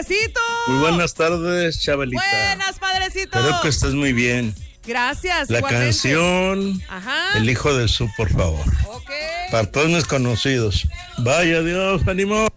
padrecito. Muy buenas tardes, Chabelita. Buenas, padrecito. Espero que estés muy bien. Gracias. La igualmente. canción, Ajá. El Hijo del Sur, por favor. Ok. Para todos mis conocidos. Vaya Dios, ánimo.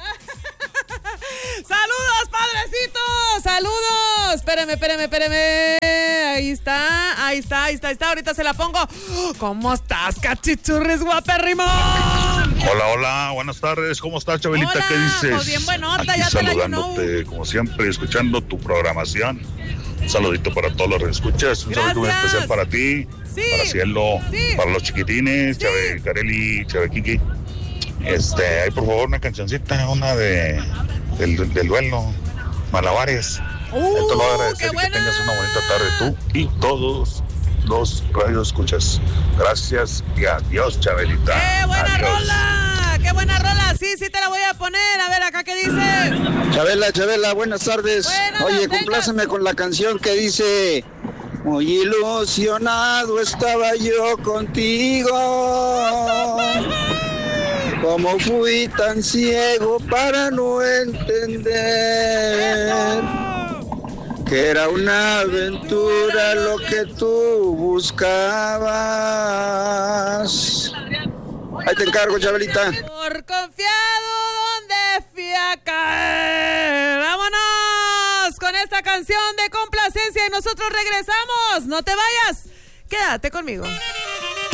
¡Saludos, padrecito! ¡Saludos! Espéreme. Ahí está. Ahorita se la pongo. ¿Cómo estás, cachichurris, guapérrimo? Hola, buenas tardes. ¿Cómo estás, Chabelita? Hola, ¿Qué dices? pues bien buenota, Aquí ya te la saludándote, como siempre, escuchando tu programación. Un saludito para todos los que escuchas. Un saludo muy Gracias. especial para ti, Sí. para Cielo, Sí. para los chiquitines, Sí. Chave Careli, Chave Kiki. Hay por favor una cancioncita, una del duelo, Malabares. Esto lo voy a agradecer qué y que buena. tengas una bonita tarde tú y todos los radio escuchas. Gracias y adiós, Chabelita. ¡Qué buena Adiós. rola! ¡Qué buena rola! Sí, te la voy a poner. A ver, acá, ¿qué dice? Chabela, buenas tardes. Buenas, Oye, venga. compláceme con la canción que dice: muy ilusionado estaba yo contigo. Como fui tan ciego para no entender que era una aventura lo que tú buscabas. Ahí te encargo, Chabelita. Por confiado, ¿dónde fui a caer? ¡Vámonos con esta canción de complacencia y nosotros regresamos! ¡No te vayas! Quédate conmigo.